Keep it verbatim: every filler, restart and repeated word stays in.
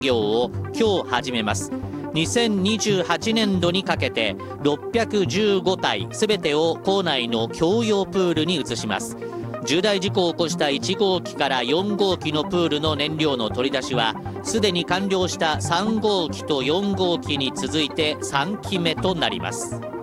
業を今日始めます。にせんにじゅうはちねんどにかけてろっぴゃくじゅうごたいすべてを構内の共用プールに移します。重大事故を起こしたいち号機からよん号機のプールの燃料の取り出しはすでに完了したさん号機とよん号機に続いてさんきめとなります。